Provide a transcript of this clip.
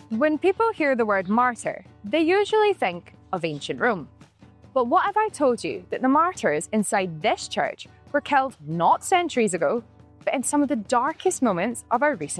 When people hear the word martyr, they usually think of ancient Rome. But what if I told you that the martyrs inside this church were killed not centuries ago, but in some of the darkest moments of our recent